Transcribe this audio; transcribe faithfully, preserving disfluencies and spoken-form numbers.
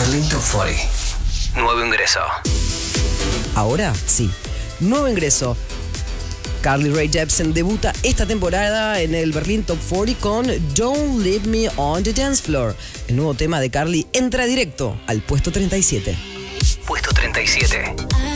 Berlín Top cuarenta. Nuevo ingreso. Ahora sí, nuevo ingreso. Carly Rae Jepsen debuta esta temporada en el Berlín Top cuarenta con Don't Leave Me on the Dance Floor. El nuevo tema de Carly entra directo al puesto treinta y siete. Puesto treinta y siete.